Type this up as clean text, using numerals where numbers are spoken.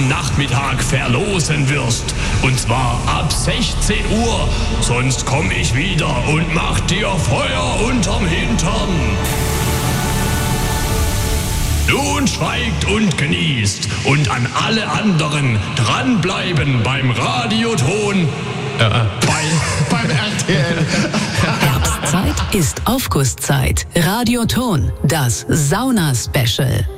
am Nachmittag verlosen wirst. Und zwar ab 16 Uhr. Sonst komm ich wieder und mach dir Feuer unterm Hintern. Nun schweigt und genießt. Und an alle anderen dranbleiben beim Radioton. Beim RTL. Herbstzeit ist Aufgusszeit. Radioton, das Sauna-Special.